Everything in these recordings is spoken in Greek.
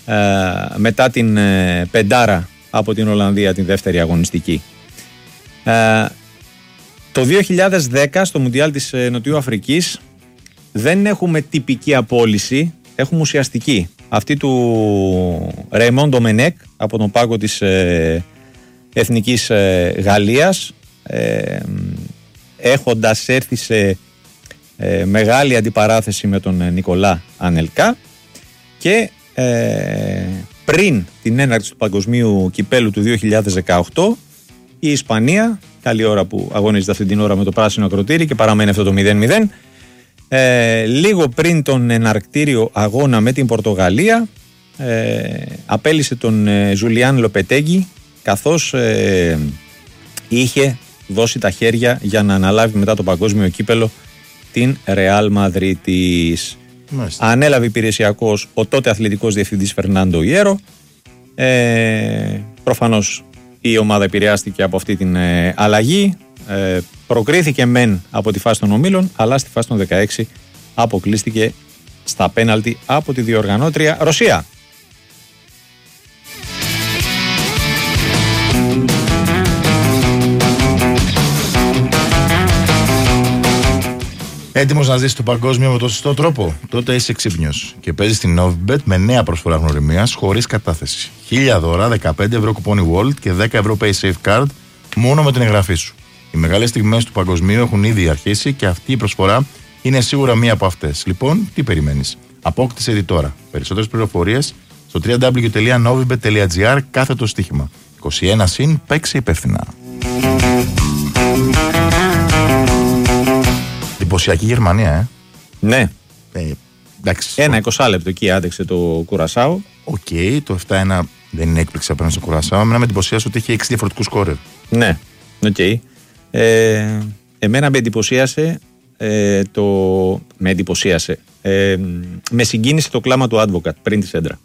μετά την πεντάρα από την Ολλανδία την δεύτερη αγωνιστική. Το 2010 στο Μουντιάλ της Νοτιού Αφρικής δεν έχουμε τυπική απόλυση, έχουμε ουσιαστική. Αυτή του Ρεϊμόν Ντομενέκ από τον πάγκο της Εθνικής Γαλλίας, έχοντας έρθει σε μεγάλη αντιπαράθεση με τον Νικολά Ανελκά, και πριν την έναρξη του παγκοσμίου κυπέλου του 2018 η Ισπανία, καλή ώρα που αγωνίζεται αυτή την ώρα με το πράσινο ακροτήρι και παραμένει αυτό το 0-0, λίγο πριν τον εναρκτήριο αγώνα με την Πορτογαλία, απέλυσε τον Ζουλιάν Λοπετέγκι, καθώς είχε δώσει τα χέρια για να αναλάβει μετά το παγκόσμιο κύπελο την Ρεάλ Μαδρίτης. Ανέλαβε υπηρεσιακός ο τότε αθλητικός διευθυντής Φερνάντο Ιέρο. Προφανώς η ομάδα επηρεάστηκε από αυτή την αλλαγή. Προκρίθηκε μεν από τη φάση των ομίλων, αλλά στη φάση των 16 αποκλείστηκε στα πέναλτι από τη διοργανώτρια Ρωσία. Έτοιμος να ζήσεις το παγκόσμιο με το σωστό τρόπο? Τότε είσαι ξύπνιος και παίζεις στην Novibet με νέα προσφορά γνωριμίας χωρίς κατάθεση. 1.000 δώρα, 15 ευρώ κουπόνι World και 10 ευρώ Pay Safe Card μόνο με την εγγραφή σου. Οι μεγάλες στιγμές του παγκοσμίου έχουν ήδη αρχίσει και αυτή η προσφορά είναι σίγουρα μία από αυτές. Λοιπόν, τι περιμένεις? Απόκτησε ήδη τώρα. Περισσότερες πληροφορίες στο www.novibet.gr κάθετο στοίχημα. 21 συν, παίξε υπεύθυνα. Εντυπωσιακή Γερμανία, Ναι. Εντάξει. Ένα 20 λεπτό εκεί άντεξε το Κουρασάο. Οκ, το 7-1 δεν είναι έκπληξη απέναντι στο Κουρασάο. Εμένα με εντυπωσίασε ότι είχε 6 διαφορετικούς σκόρερ. Ναι, οκ. Εμένα με εντυπωσίασε με συγκίνησε το κλάμα του Advocat πριν τη σέντρα.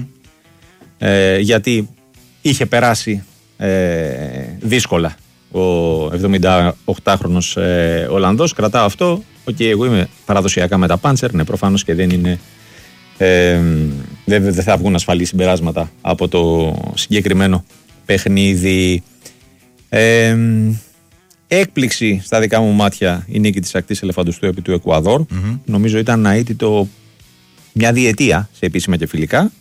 Γιατί είχε περάσει δύσκολα ο 78χρονος Ολλανδός. Κρατάω αυτό. Εγώ είμαι παραδοσιακά με τα Πάντσερ. Ναι, προφανώς και δεν είναι. Δεν θα βγουν ασφαλή συμπεράσματα από το συγκεκριμένο παιχνίδι. Έκπληξη στα δικά μου μάτια η νίκη της Ακτής Ελεφαντοστού επί του Εκουαδόρ. Νομίζω ήταν αίτητο μια διετία σε επίσημα και φιλικά.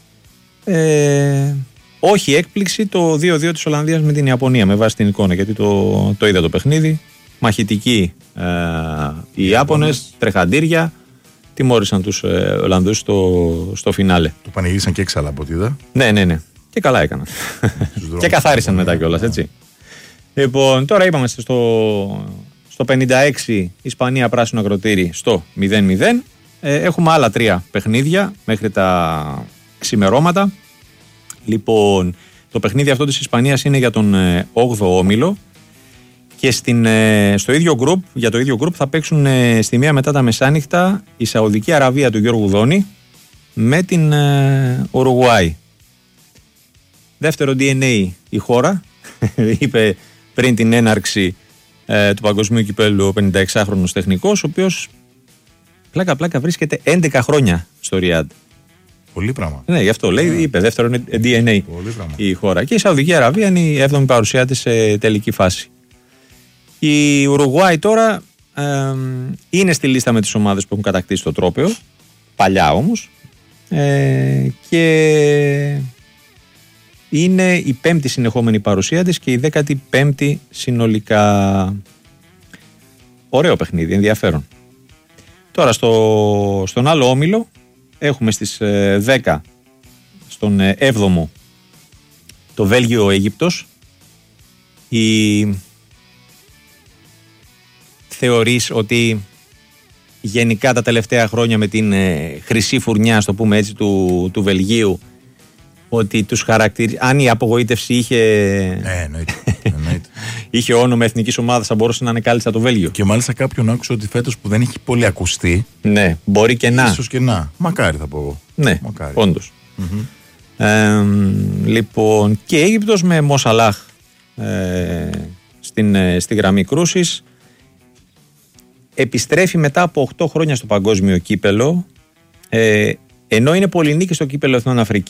Όχι έκπληξη το 2-2 της Ολλανδίας με την Ιαπωνία με βάση την εικόνα, γιατί το είδα το παιχνίδι. Μαχητικοί οι Ιάπωνες, τρεχαντήρια, τιμώρησαν τους Ολλανδούς στο φινάλε. Το πανηγύρισαν και έξαλα από ό,τι είδα. Ναι. Και καλά έκαναν. Και καθάρισαν μετά κιόλας, έτσι. Λοιπόν, τώρα είπαμε στο 56 Ισπανία πράσινο ακροτήρι στο 0-0. Έχουμε άλλα 3 παιχνίδια μέχρι τα ξημερώματα. Λοιπόν, το παιχνίδι αυτό της Ισπανίας είναι για τον 8ο όμιλο και για το ίδιο γκρουπ θα παίξουν στη 1 μετά τα μεσάνυχτα η Σαουδική Αραβία του Γιώργου Δόνη με την Ουρουγουάη. Δεύτερο DNA η χώρα, είπε πριν την έναρξη του παγκοσμίου κυπέλλου ο 56χρονος τεχνικός, ο οποίος πλάκα βρίσκεται 11 χρόνια στο Ριάντ. Πολύ πράγμα. Ναι, γι' αυτό λέει, είπε δεύτερο DNA η χώρα. Και η Σαουδική Αραβία είναι η 7η παρουσία της σε τελική φάση. Η Ουρουγουάη τώρα είναι στη λίστα με τις ομάδες που έχουν κατακτήσει το τρόπαιο, παλιά όμως, και είναι η 5η συνεχόμενη παρουσία της και η 15η συνολικά. Ωραίο παιχνίδι, ενδιαφέρον. Τώρα στον άλλο όμιλο έχουμε στις 10 στον 7ο το Βέλγιο-Αίγυπτος. Θεωρείς ότι γενικά τα τελευταία χρόνια με την χρυσή φουρνιά, ας το πούμε έτσι, του Βελγίου, ότι τους χαρακτηρίζει, αν η απογοήτευση είχε όνομα εθνικής ομάδας, θα μπορούσε να είναι κάλλιστα το Βέλγιο. Και μάλιστα κάποιον άκουσα ότι φέτος που δεν έχει πολύ ακουστεί. Ναι, μπορεί και να. Ίσως και να. Μακάρι θα πω εγώ. Ναι, όντως. Λοιπόν, και η Αίγυπτος με Μοσαλάχ στη γραμμή κρούσης επιστρέφει μετά από 8 χρόνια στο παγκόσμιο κύπελο, ενώ είναι πολυνίκη στο κύπελο Εθνών Αφρικής.